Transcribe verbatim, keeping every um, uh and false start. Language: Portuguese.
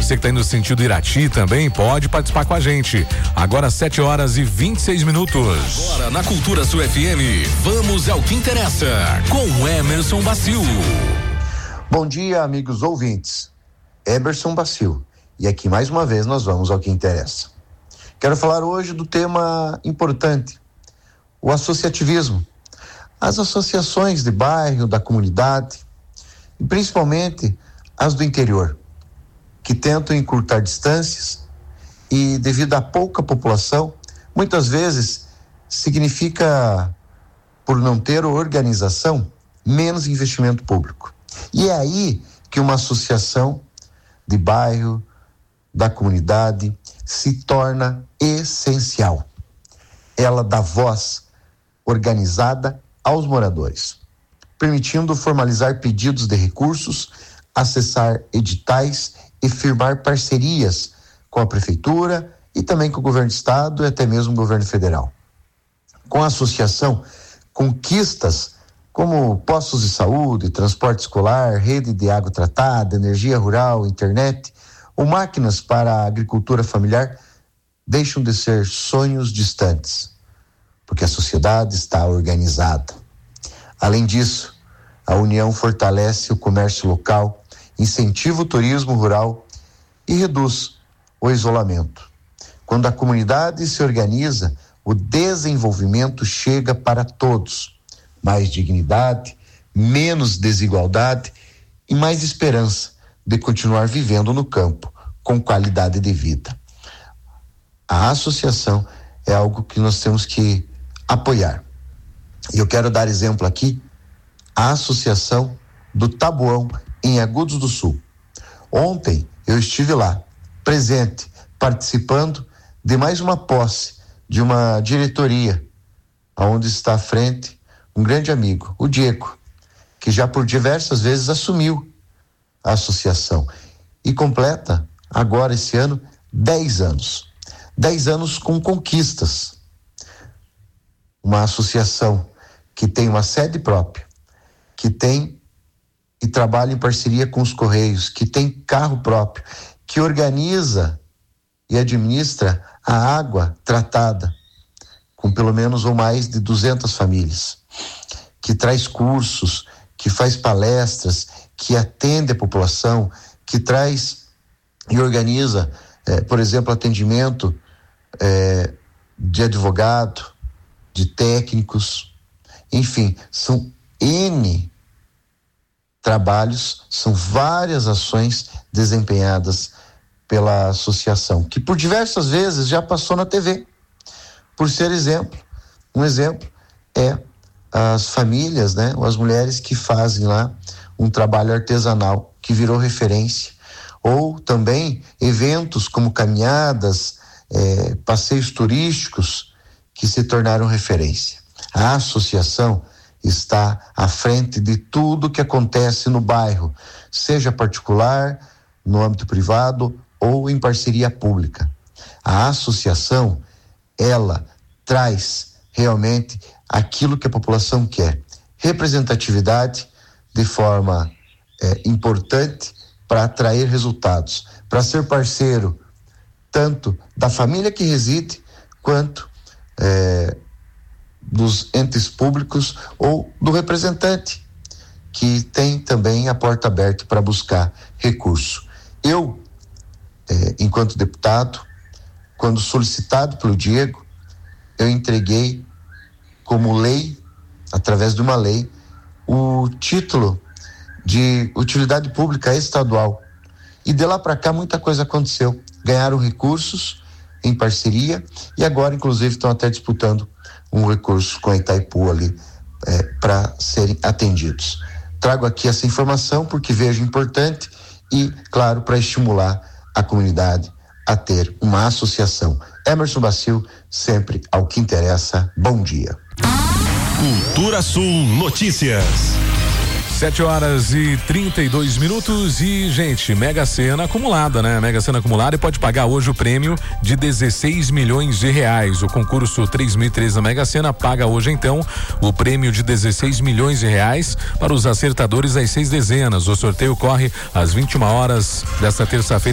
Você que tá indo no sentido Irati também pode participar com a gente. Agora sete horas e vinte e seis minutos. Agora na Cultura Sul F M, vamos ao que interessa com Emerson Bacil. Bom dia, amigos ouvintes. Emerson Bacil. E aqui mais uma vez nós vamos ao que interessa. Quero falar hoje do tema importante, o associativismo. As associações de bairro, da comunidade, e principalmente as do interior, que tentam encurtar distâncias e, devido à pouca população, muitas vezes significa, por não ter organização, menos investimento público. E é aí que uma associação de bairro, da comunidade, se torna essencial. Ela dá voz organizada aos moradores, permitindo formalizar pedidos de recursos, acessar editais e firmar parcerias com a prefeitura e também com o governo do estado e até mesmo o governo federal. Com a associação, conquistas como postos de saúde, transporte escolar, rede de água tratada, energia rural, internet ou máquinas para a agricultura familiar deixam de ser sonhos distantes, porque a sociedade está organizada. Além disso, a união fortalece o comércio local, incentiva o turismo rural e reduz o isolamento. Quando a comunidade se organiza, o desenvolvimento chega para todos. Mais dignidade, menos desigualdade e mais esperança de continuar vivendo no campo com qualidade de vida. A associação é algo que nós temos que apoiar. E eu quero dar exemplo aqui, a associação do Taboão em Agudos do Sul. Ontem eu estive lá, presente, participando de mais uma posse de uma diretoria, onde está à frente um grande amigo, o Diego, que já por diversas vezes assumiu a associação e completa agora esse ano dez anos. Dez anos com conquistas. Uma associação que tem uma sede própria, que tem e trabalha em parceria com os Correios, que tem carro próprio, que organiza e administra a água tratada com pelo menos ou mais de duzentas famílias, que traz cursos, que faz palestras, que atende a população, que traz e organiza, eh, por exemplo, atendimento eh, de advogado, de técnicos, enfim, são N trabalhos, são várias ações desempenhadas pela associação, que por diversas vezes já passou na T V, por ser exemplo. Um exemplo é as famílias, né, ou as mulheres que fazem lá um trabalho artesanal que virou referência, ou também eventos como caminhadas, eh, passeios turísticos que se tornaram referência. A associação está à frente de tudo que acontece no bairro, seja particular, no âmbito privado ou em parceria pública. A associação, ela traz realmente aquilo que a população quer, representatividade de forma é, importante para atrair resultados, para ser parceiro tanto da família que reside quanto é, dos entes públicos ou do representante que tem também a porta aberta para buscar recurso. Eu, é, enquanto deputado, quando solicitado pelo Diego, eu entreguei como lei, através de uma lei, o título de utilidade pública estadual. E de lá para cá muita coisa aconteceu. Ganharam recursos em parceria e agora, inclusive, estão até disputando um recurso com a Itaipu ali é, para serem atendidos. Trago aqui essa informação porque vejo importante e, claro, para estimular a comunidade a ter uma associação. Emerson Bacil, sempre ao que interessa. Bom dia. Cultura Sul Notícias. Sete horas e trinta e dois minutos e, gente, Mega Sena acumulada, né? Mega Sena acumulada e pode pagar hoje o prêmio de dezesseis milhões de reais. O concurso três mil e treze da Mega Sena paga hoje, então, o prêmio de dezesseis milhões de reais para os acertadores das seis dezenas. O sorteio corre às vinte e uma horas desta terça-feira.